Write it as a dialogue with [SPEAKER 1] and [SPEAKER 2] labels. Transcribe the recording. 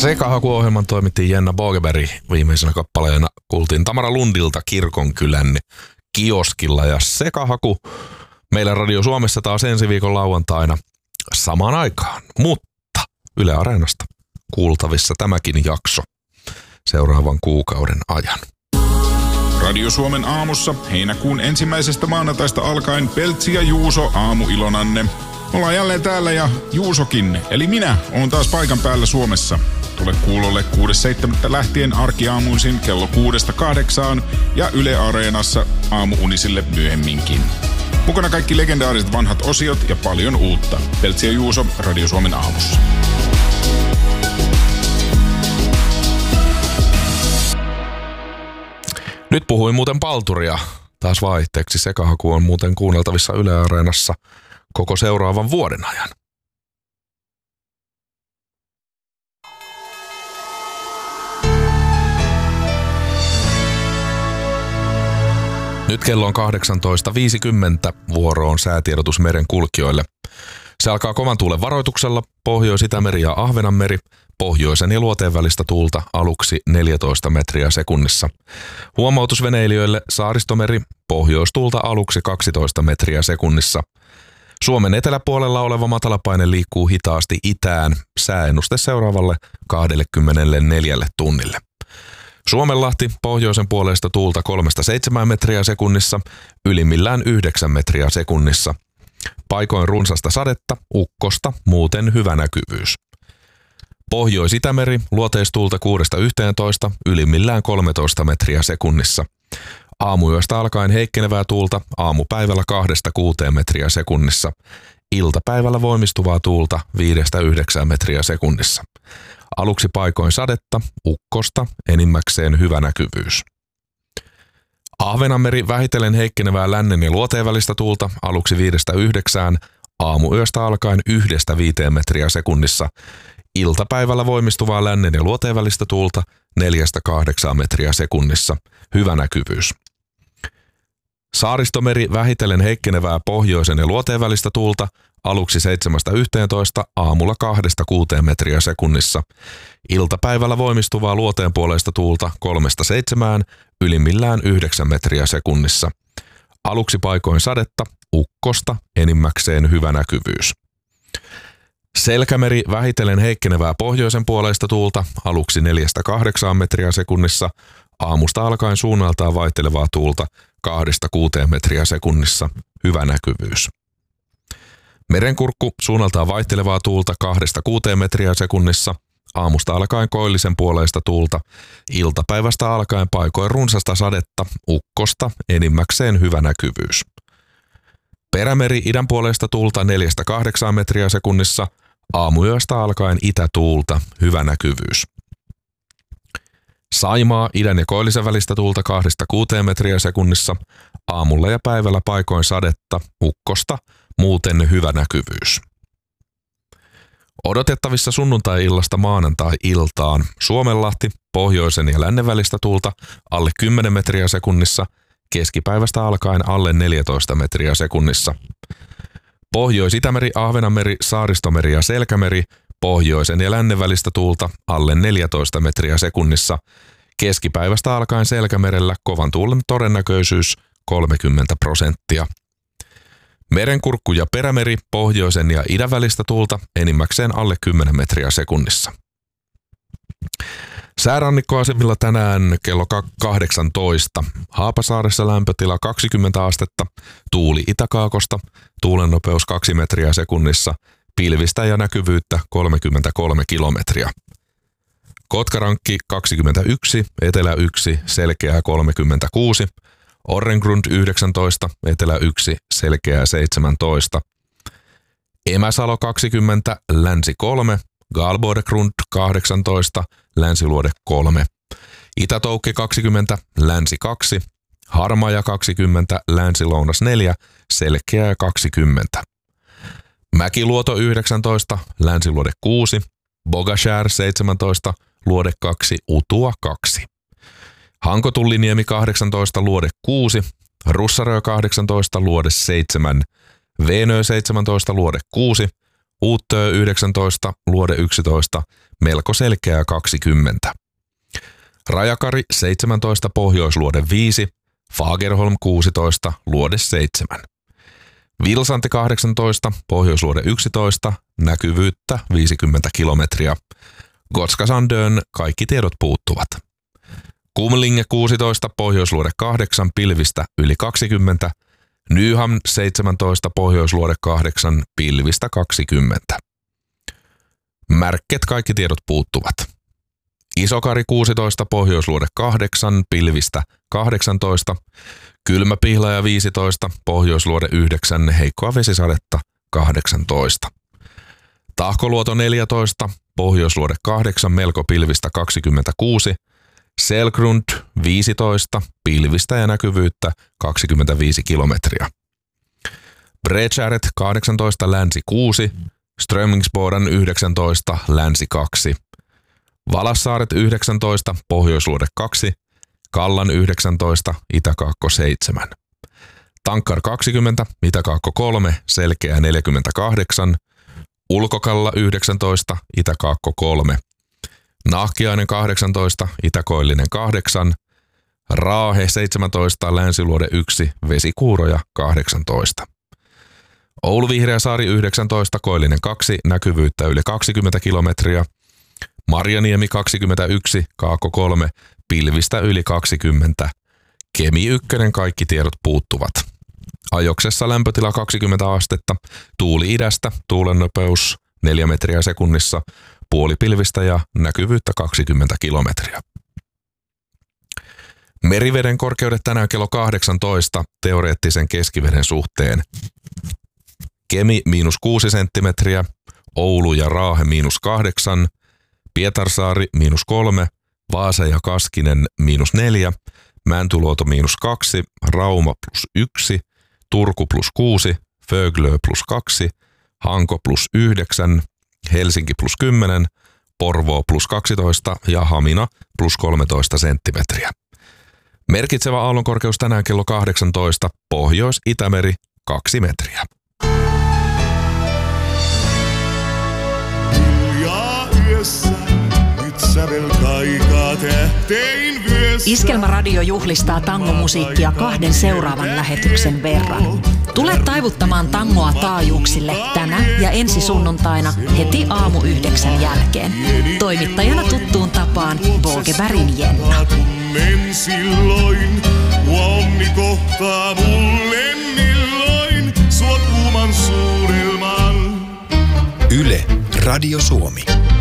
[SPEAKER 1] Sekahaku-ohjelman toimitti Jenna Bogeberg. Viimeisenä kappaleena kuultiin Tamara Lundilta Kirkonkylän kioskilla. Ja Sekahaku meillä Radio Suomessa taas ensi viikon lauantaina samaan aikaan. Mutta Yle Areenasta kuultavissa tämäkin jakso seuraavan kuukauden ajan.
[SPEAKER 2] Radio Suomen aamussa heinäkuun 1. maanantaista alkaen Peltsi ja Juuso aamuilonanne. Ollaan jälleen täällä ja Juusokin, eli minä, oon taas paikan päällä Suomessa. Tule kuulolle 6.7. lähtien arkiaamuisin kello 6-8 ja Yle Areenassa aamuunisille myöhemminkin. Mukana kaikki legendaariset vanhat osiot ja paljon uutta. Peltsi ja Juuso Radio Suomen aamussa.
[SPEAKER 1] Nyt puhuin muuten palturia taas vaihteeksi. Sekahaku on muuten kuunneltavissa Yle Areenassa koko seuraavan vuoden ajan. Nyt kello on 18.50, vuoro on säätiedotus meren kulkijoille. Se alkaa kovan tuulen varoituksella, Pohjois-Itämeri ja Ahvenanmeri, pohjoisen ja luoteen välistä tuulta aluksi 14 metriä sekunnissa. Huomautus veneilijöille, Saaristomeri, pohjoistuulta aluksi 12 metriä sekunnissa. Suomen eteläpuolella oleva matalapaine liikkuu hitaasti itään, sääennuste seuraavalle 24 tunnille. Suomenlahti, pohjoisen puolesta tuulta 3-7 metriä sekunnissa, ylimmillään 9 metriä sekunnissa. Paikoin runsasta sadetta, ukkosta, muuten hyvä näkyvyys. Pohjois-Itämeri, luoteistuulta 6-11, ylimmillään 13 metriä sekunnissa. Aamuyöstä alkaen heikkenevää tuulta, aamupäivällä 2-6 metriä sekunnissa. Iltapäivällä voimistuvaa tuulta 5-9 metriä sekunnissa. Aluksi paikoin sadetta, ukkosta, enimmäkseen hyvä näkyvyys. Ahvenanmeri vähitellen heikkenevää lännen ja luoteen välistä tuulta, aluksi 5-9, aamuyöstä alkaen 1-5 metriä sekunnissa. Iltapäivällä voimistuvaa lännen ja luoteen välistä tuulta 4-8 metriä sekunnissa, hyvä näkyvyys. Saaristomeri vähitellen heikkenevää pohjoisen ja luoteen välistä tuulta, aluksi 7-11, aamulla 2-6 metriä sekunnissa. Iltapäivällä voimistuvaa luoteen puoleista tuulta 3-7, ylimmillään 9 metriä sekunnissa. Aluksi paikoin sadetta, ukkosta, enimmäkseen hyvä näkyvyys. Selkämeri vähitellen heikkenevää pohjoisen puoleista tuulta, aluksi 4-8 metriä sekunnissa. Aamusta alkaen suunnaltaan vaihtelevaa tuulta 2-6 metriä sekunnissa, hyvä näkyvyys. Merenkurkku, suunnaltaan vaihtelevaa tuulta 2-6 metriä sekunnissa, aamusta alkaen koillisen puoleista tuulta, iltapäivästä alkaen paikoin runsasta sadetta, ukkosta, enimmäkseen hyvä näkyvyys. Perämeri idän puolesta tuulta 4-8 metriä sekunnissa, aamuyöstä alkaen itätuulta, hyvä näkyvyys. Saimaa idän ja koillisen välistä tuulta 2-6 metriä sekunnissa, aamulla ja päivällä paikoin sadetta, ukkosta, muuten hyvä näkyvyys. Odotettavissa sunnuntai-illasta maanantai-iltaan Suomenlahti, pohjoisen ja lännen välistä tuulta alle 10 metriä sekunnissa, keskipäivästä alkaen alle 14 metriä sekunnissa. Pohjois-Itämeri, Ahvenanmeri, Saaristomeri ja Selkämeri, pohjoisen ja lännen välistä tuulta alle 14 metriä sekunnissa, keskipäivästä alkaen Selkämerellä kovan tuulen todennäköisyys 30%. Merenkurkku ja perämeri, pohjoisen ja idän välistä tuulta enimmäkseen alle 10 metriä sekunnissa. Säärannikkoasemilla tänään kello 18. Haapasaaressa lämpötila 20 astetta, tuuli itäkaakosta, tuulen nopeus 2 metriä sekunnissa, pilvistä ja näkyvyyttä 33 kilometriä. Kotkarankki 21, etelä 1, selkeää 36, Orrengrund 19, etelä 1, selkeää 17. Emäsalo 20, länsi 3, Galborgrund 18, länsiluode 3. Itätoukki 20, länsi 2, Harmaja 20, länsi-lounas 4, selkeää 20. Mäkiluoto 19, länsiluode 6, Bogashär 17, luode 2, Utua 2. Hankotulliniemi 18, luode 6, Russarö 18, luode 7, Veenö 17, luode 6, Uuttöö 19, Luode 11, melko selkeää 20. Rajakari 17, Pohjoisluode 5, Fagerholm 16, Luode 7. Vilsanti 18, Pohjoisluode 11, näkyvyyttä 50 kilometriä. Gotska Sandön kaikki tiedot puuttuvat. Kumlinge 16, Pohjoisluode 8, pilvistä yli 20. Nyhamn 17, Pohjoisluode 8, pilvistä 20. Märket kaikki tiedot puuttuvat. Isokari 16, Pohjoisluode 8, pilvistä 18. Kylmäpihlaja 15, Pohjoisluode 9, heikkoa vesisadetta 18. Tahkoluoto 14, Pohjoisluode 8, melko pilvistä 26. Selgrund 15, pilvistä ja näkyvyyttä 25 kilometriä. Bredskäret 18, länsi 6, Strömingsboden 19, länsi 2. Valassaaret 19, Pohjoisluode 2, Kallan 19, Itäkaakko 7. Tankkar 20, Itäkaakko 3, selkeä 48. Ulkokalla 19, Itäkaakko 3. Nahkiainen 18, Itäkoillinen 8. Raahe 17, Länsiluode 1, Vesikuuroja 18. Oulu Vihreäsaari 19, Koillinen 2, näkyvyyttä yli 20 kilometriä. Marjaniemi 21, Kaakko 3, pilvistä yli 20. Kemi 1, kaikki tiedot puuttuvat. Ajoksessa lämpötila 20 astetta, tuuli idästä, tuulen nopeus 4 metriä sekunnissa, puolipilvistä ja näkyvyyttä 20 kilometriä. Meriveden korkeudet tänään kello 18 teoreettisen keskiveden suhteen. Kemi -6 senttimetriä, Oulu ja Raahe -8, Pietarsaari -3, Vaasa ja Kaskinen -4, Mäntyluoto -2, Rauma +1, Turku +6, Föglö +2, Hanko +9, Helsinki +10, Porvoo +12 ja Hamina +13 senttimetriä. Merkitsevä aallonkorkeus tänään kello 18, Pohjois-Itämeri 2 metriä.
[SPEAKER 3] Iskelmäradio juhlistaa tangomusiikkia 2 seuraavan lähetyksen verran. Tule taivuttamaan tangoa taajuuksille tänä ja ensi sunnuntaina heti aamu 9 jälkeen. Toimittajana tuttuun tapaan Bogebergin Jenna. Silloin, onni kohtaa mulle milloin, suot kuuman suurelman.
[SPEAKER 4] Yle, Radio Suomi.